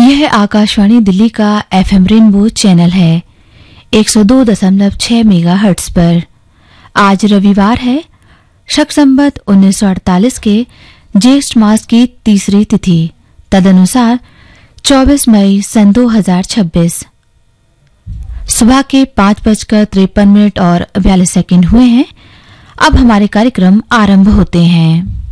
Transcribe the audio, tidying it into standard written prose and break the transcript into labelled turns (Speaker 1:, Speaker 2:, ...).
Speaker 1: यह आकाशवाणी दिल्ली का FM rainbow channel है 102.6 मेगाहर्ट्ज पर। आज रविवार है, शक संवत 1948 के ज्येष्ठ मास की तीसरी तिथि, तदनुसार 24 मई सन 2026। सुबह के 5:53 और 42 सेकंड हुए हैं। अब हमारे कार्यक्रम आरंभ होते हैं।